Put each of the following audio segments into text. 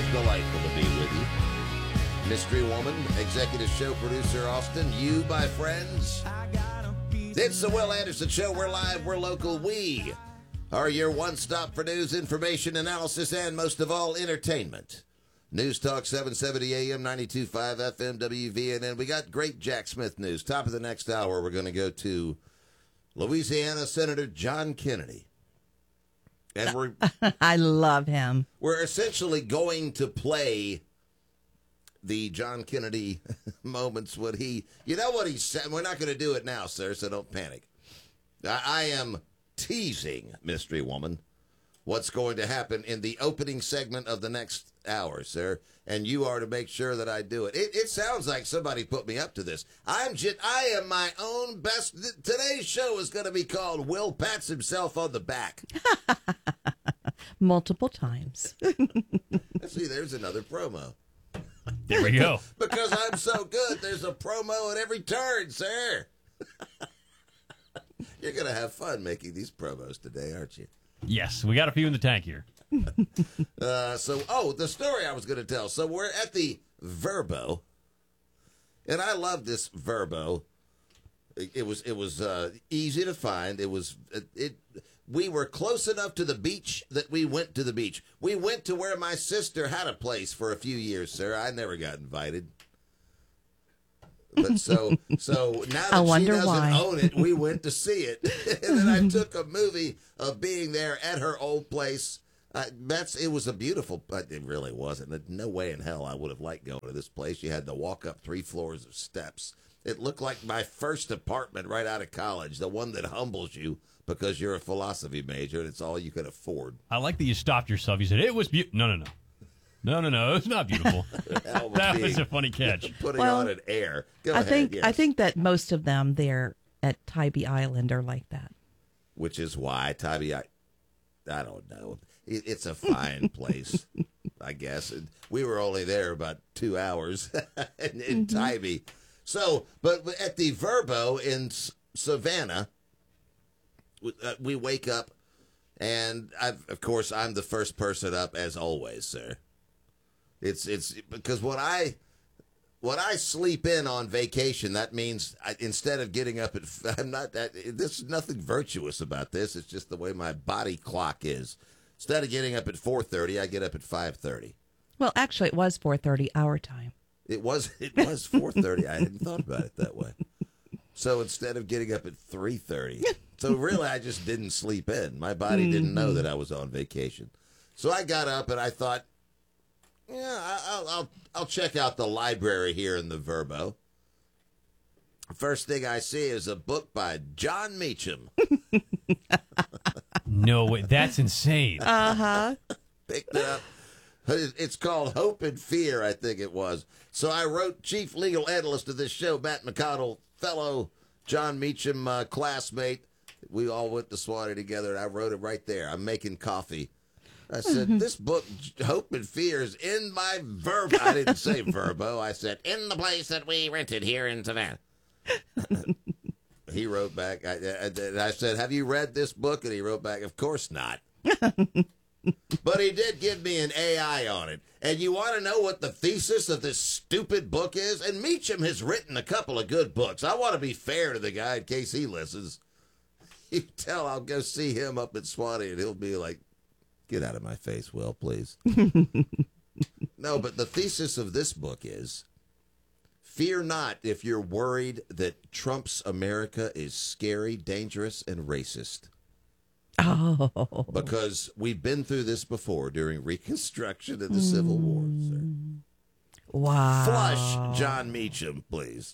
delightful to be with you. Mystery Woman, executive show producer Austin, you, my friends. It's the Will Anderson Show. We're live, we're local. We are your one-stop for news, information, analysis, and most of all, entertainment. News Talk 770 AM, 92.5 FM, WVNN. We got great Jack Smith news. Top of the next hour, we're going to go to Louisiana Senator John Kennedy. And I love him. We're essentially going to play the John Kennedy moments when he, you know what he said? We're not going to do it now, sir, so don't panic. I am teasing, Mystery Woman, what's going to happen in the opening segment of the next hour, sir, and you are to make sure that I do it. It sounds like somebody put me up to this. I am my own best. Today's show is going to be called Will Pats Himself on the Back. Multiple times. See, there's another promo. There we go. Because I'm so good, there's a promo at every turn, sir. You're going to have fun making these promos today, aren't you? Yes, we got a few in the tank here. The story I was going to tell. So we're at the Verbo, and I love this Verbo. It was easy to find. We were close enough to the beach that we went to the beach. We went to where my sister had a place for a few years, sir. I never got invited. But so now that she doesn't own it, we went to see it. And then I took a movie of being there at her old place. It was a beautiful, but it really wasn't. No way in hell I would have liked going to this place. You had to walk up 3 floors of steps. It looked like my first apartment right out of college, the one that humbles you because you're a philosophy major and it's all you can afford. I like that you stopped yourself. You said, it was beautiful. No, it's not beautiful. That was a funny catch. Putting on an air. Go ahead. Yes. I think that most of them there at Tybee Island are like that. Which is why Tybee, I don't know. It's a fine place, I guess. We were only there about 2 hours in Tybee. So, but at the Verbo in Savannah, we wake up, and of course, I'm the first person up as always, sir. It's because when I sleep in on vacation, that means instead of getting up there's nothing virtuous about this. It's just the way my body clock is. Instead of getting up at 4:30, I get up at 5:30. Well, actually, it was 4:30 our time. It was 4:30. I hadn't thought about it that way. So instead of getting up at 3:30, so really I just didn't sleep in. My body didn't know that I was on vacation. So I got up and I thought, yeah, I'll check out the library here in the Verbo. First thing I see is a book by John Meacham. No way, that's insane. Uh-huh. Picked it up. It's called Hope and Fear, I think it was. So I wrote chief legal analyst of this show, Matt McConnell, fellow John Meacham classmate. We all went to Swanee together, and I wrote it right there. I'm making coffee. I said, this book, Hope and Fear, is in my Verbo. I didn't say Verbo. I said, in the place that we rented here in Savannah. He wrote back. I said, have you read this book? And he wrote back, of course not. But he did give me an AI on it. And you want to know what the thesis of this stupid book is? And Meacham has written a couple of good books. I want to be fair to the guy in case he listens. You tell I'll go see him up at Swanee, and he'll be like, get out of my face, Will, please. No, but the thesis of this book is, fear not if you're worried that Trump's America is scary, dangerous, and racist. Oh. Because we've been through this before during Reconstruction and the Civil War, sir. Wow. Flush John Meacham, please.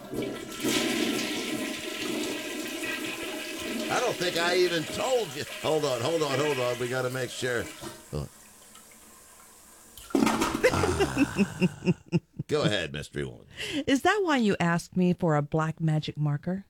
I don't think I even told you. Hold on. We got to make sure. Go ahead, Mystery Woman. Is that why you asked me for a black magic marker?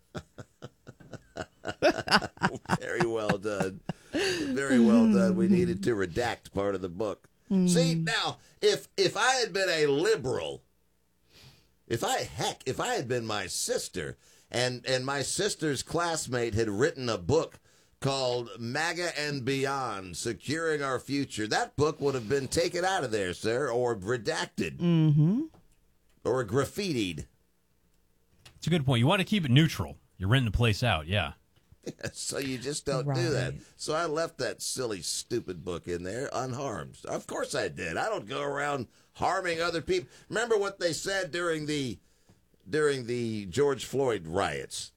Very well done. Very well done. We needed to redact part of the book. See, now, if I had been a liberal, if I had been my sister, and my sister's classmate had written a book called MAGA and Beyond, Securing Our Future. That book would have been taken out of there, sir, or redacted. Mm-hmm. Or graffitied. It's a good point. You want to keep it neutral. You're renting the place out, yeah. So you just don't do that. So I left that silly, stupid book in there unharmed. Of course I did. I don't go around harming other people. Remember what they said during the George Floyd riots?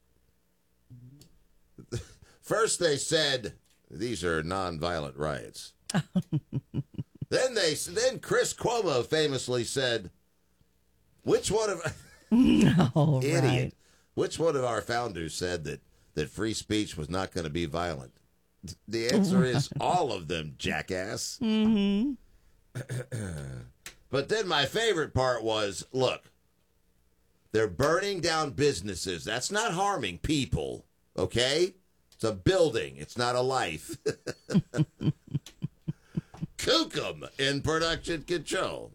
First they said these are nonviolent riots. Then Chris Cuomo famously said, "Which one of No, idiot? right. Which one of our founders said that free speech was not going to be violent?" The answer is all of them, jackass. Mm-hmm. But then my favorite part was, look, they're burning down businesses. That's not harming people, okay? It's a building. It's not a life. Kookum in production control.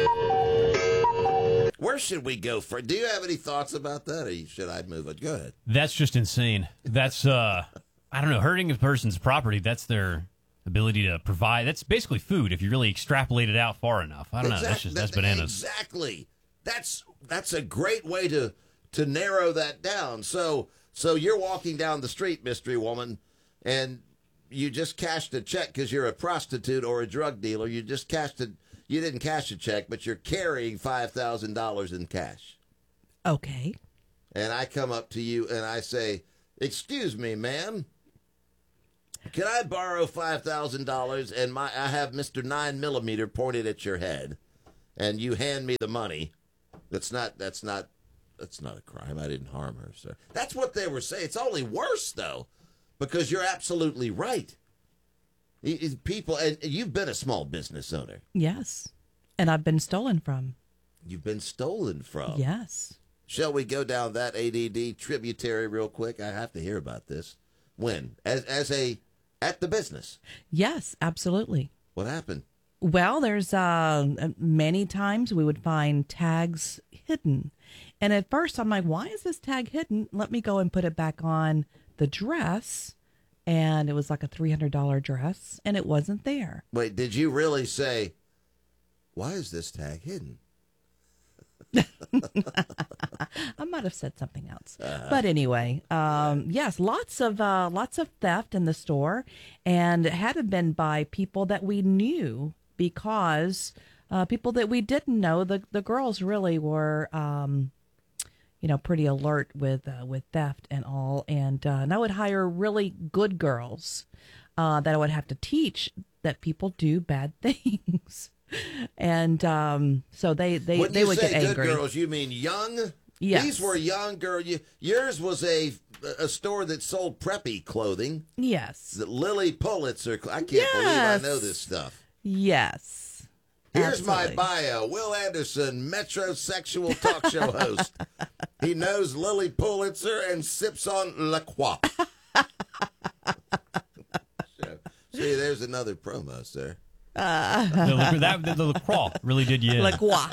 Where should we go for? Do you have any thoughts about that, or should I move it? Go ahead. That's just insane. That's, I don't know, hurting a person's property, that's their ability to provide. That's basically food if you really extrapolate it out far enough. I don't know. That's bananas. Exactly. That's a great way to narrow that down. So you're walking down the street, mystery woman, and you just cashed a check because you're a prostitute or a drug dealer. You didn't cash a check, but you're carrying $5,000 in cash. Okay. And I come up to you and I say, "Excuse me, ma'am. Can I borrow $5,000 and I have Mr. 9mm pointed at your head, and you hand me the money?" That's not a crime. I didn't harm her, sir. That's what they were saying. It's only worse though, because you're absolutely right. People, and you've been a small business owner. Yes. And I've been stolen from. You've been stolen from. Yes. Shall we go down that ADD tributary real quick? I have to hear about this. When? At the business? Yes, absolutely. What happened? Well, there's many times we would find tags hidden. And at first I'm like, why is this tag hidden? Let me go and put it back on the dress. And it was like a $300 dress, and it wasn't there. Wait, did you really say, "Why is this tag hidden"? I might have said something else, but anyway, yes, lots of theft in the store, and it had been by people that we knew, because people that we didn't know, the girls really were, pretty alert with theft and all, and I would hire really good girls that I would have to teach that people do bad things. And so they would get angry. Good girls, you mean young? Yes. These were young girls. Yours was a store that sold preppy clothing. Yes. The Lily Pulitzer. I can't believe I know this stuff. Yes. Here's Absolutely. my bio. Will Anderson, metrosexual talk show host. He knows Lily Pulitzer and sips on La Croix. See, there's another promo, sir. The LaCroix really did you in. Like what?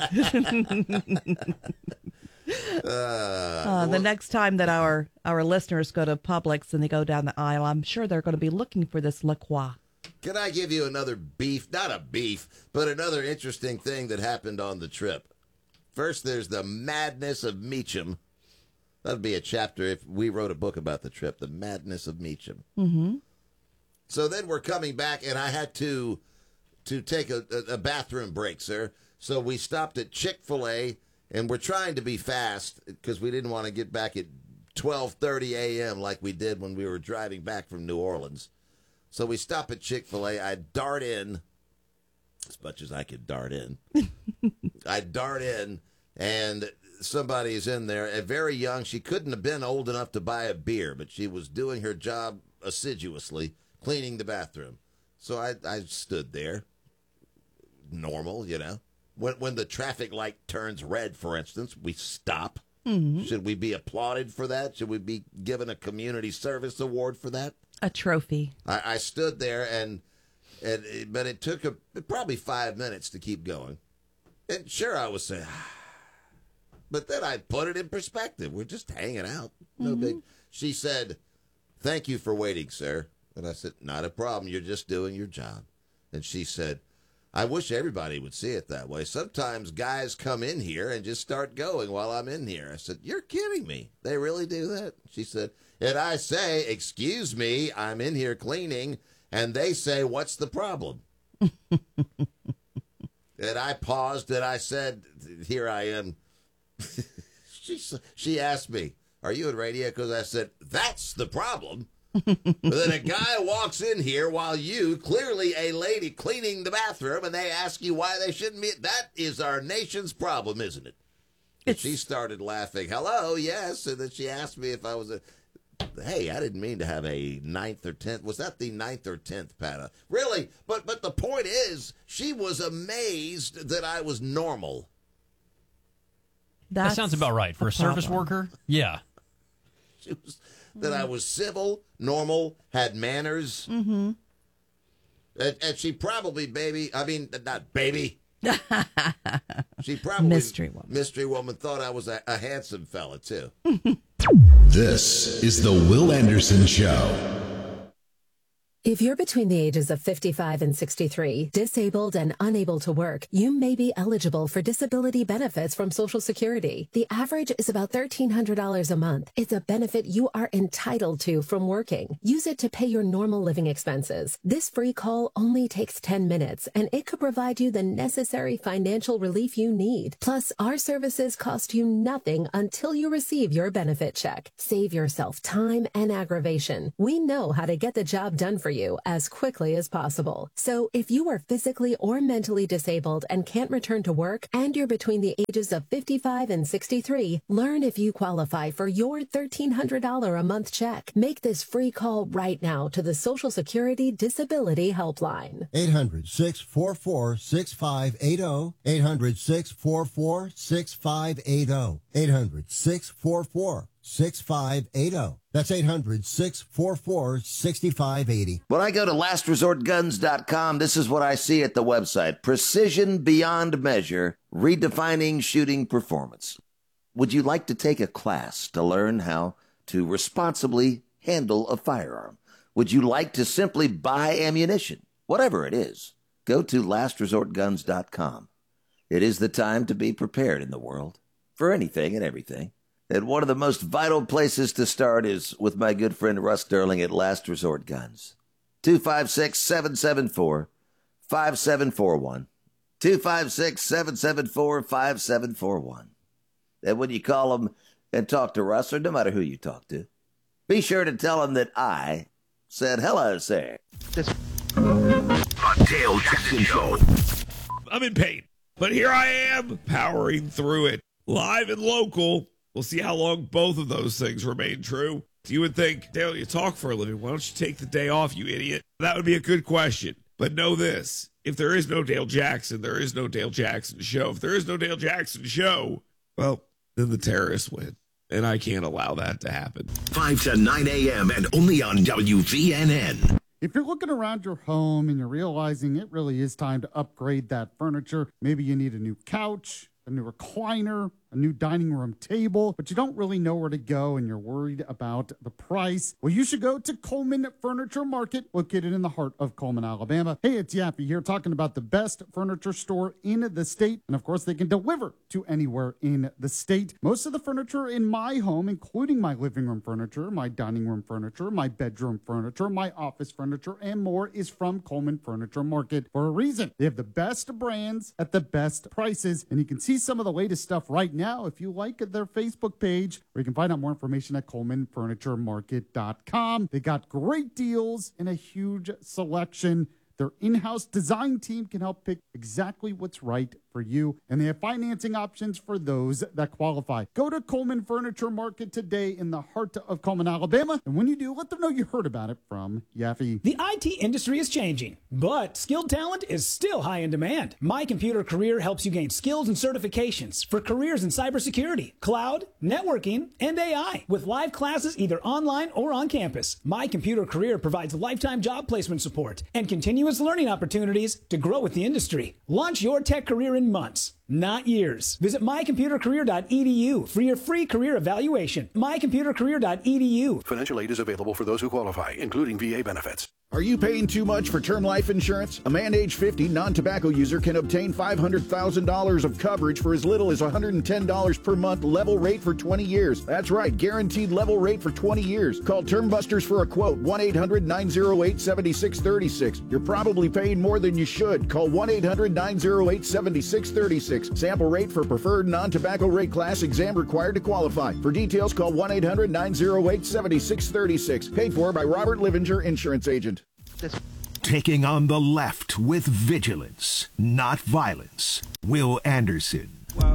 The next time that our listeners go to Publix and they go down the aisle, I'm sure they're going to be looking for this La Croix. Can I give you another not a beef, but another interesting thing that happened on the trip? First, there's the madness of Meacham. That'd be a chapter if we wrote a book about the trip, the madness of Meacham. Mm-hmm. So then we're coming back, and I had to take a bathroom break, sir. So we stopped at Chick-fil-A, and we're trying to be fast because we didn't want to get back at 12:30 a.m. like we did when we were driving back from New Orleans. So we stop at Chick-fil-A. I dart in as much as I could dart in. I dart in, and somebody's in there, a very young. She couldn't have been old enough to buy a beer, but she was doing her job assiduously, cleaning the bathroom. So I stood there, normal, When the traffic light turns red, for instance, we stop. Mm-hmm. Should we be applauded for that? Should we be given a community service award for that? A trophy. I stood there, but it took probably 5 minutes to keep going. And sure, I was saying, but then I put it in perspective. We're just hanging out. No big. She said, "Thank you for waiting, sir." And I said, not a problem. You're just doing your job. And she said, I wish everybody would see it that way. Sometimes guys come in here and just start going while I'm in here. I said, you're kidding me. They really do that? She said, and I say, excuse me, I'm in here cleaning. And they say, what's the problem? And I paused and I said, here I am. She asked me, are you in radio? Because I said, that's the problem. But then a guy walks in here while you, clearly a lady, cleaning the bathroom, and they ask you why they shouldn't be. That is our nation's problem, isn't it? And she started laughing. Hello, yes. And then she asked me if I was hey, I didn't mean to have a 9th or 10th. Was that the 9th or 10th, Pat? Really? But the point is, she was amazed that I was normal. That sounds about right. For a service worker? Yeah. She was... That I was civil, normal, had manners. Mm-hmm. And she probably, not baby. She probably, mystery woman thought I was a handsome fella, too. This is the Will Anderson Show. If you're between the ages of 55 and 63, disabled and unable to work, you may be eligible for disability benefits from Social Security. The average is about $1,300 a month. It's a benefit you are entitled to from working. Use it to pay your normal living expenses. This free call only takes 10 minutes, and it could provide you the necessary financial relief you need. Plus, our services cost you nothing until you receive your benefit check. Save yourself time and aggravation. We know how to get the job done for you as quickly as possible. So if you are physically or mentally disabled and can't return to work, and you're between the ages of 55 and 63, learn if you qualify for your $1,300 a month check. Make this free call right now to the Social Security Disability Helpline. 800-644-6580. 800-644-6580. 800-644-6580. That's 800-644-6580. When I go to lastresortguns.com, this is what I see at the website. Precision beyond measure, redefining shooting performance. Would you like to take a class to learn how to responsibly handle a firearm? Would you like to simply buy ammunition? Whatever it is, go to lastresortguns.com. It is the time to be prepared in the world for anything and everything. And one of the most vital places to start is with my good friend Russ Sterling at Last Resort Guns. 256-774-5741. 256-774-5741. And when you call them and talk to Russ, or no matter who you talk to, be sure to tell him that I said hello, sir. The Dale Jackson Show. I'm in pain, but here I am, powering through it. Live and local. We'll see how long both of those things remain true. You would think, Dale, you talk for a living. Why don't you take the day off, you idiot? That would be a good question. But know this. If there is no Dale Jackson, there is no Dale Jackson Show. If there is no Dale Jackson Show, well, then the terrorists win. And I can't allow that to happen. 5 to 9 a.m. and only on WVNN. If you're looking around your home and you're realizing it really is time to upgrade that furniture, maybe you need a new couch, a new recliner, a new dining room table, but you don't really know where to go and you're worried about the price, well, you should go to Coleman Furniture Market, located in the heart of Coleman, Alabama. Hey, it's Yappy here talking about the best furniture store in the state. And of course, they can deliver to anywhere in the state. Most of the furniture in my home, including my living room furniture, my dining room furniture, my bedroom furniture, my office furniture, and more is from Coleman Furniture Market for a reason. They have the best brands at the best prices, and you can see some of the latest stuff right now if you like their Facebook page, or you can find out more information at ColemanFurnitureMarket.com. They got great deals and a huge selection. Their in-house design team can help pick exactly what's right for you, and they have financing options for those that qualify. Go to Coleman Furniture Market today in the heart of Coleman, Alabama, and when you do, let them know you heard about it from Yaffee. The IT industry is changing, but skilled talent is still high in demand. My Computer Career helps you gain skills and certifications for careers in cybersecurity, cloud, networking, and AI, with live classes either online or on campus. My Computer Career provides lifetime job placement support and continuous learning opportunities to grow with the industry. Launch your tech career in months. not years. Visit mycomputercareer.edu for your free career evaluation. mycomputercareer.edu. Financial aid is available for those who qualify, including VA benefits. Are you paying too much for term life insurance? A man age 50 non-tobacco user can obtain $500,000 of coverage for as little as $110 per month, level rate for 20 years. That's right, guaranteed level rate for 20 years. Call Term Busters for a quote, 1-800-908-7636. You're probably paying more than you should. Call 1-800-908-7636. Sample rate for preferred non-tobacco rate class, exam required to qualify. For details, call 1-800-908-7636. Paid for by Robert Livinger, Insurance Agent. Taking on the left with vigilance, not violence. Will Anderson.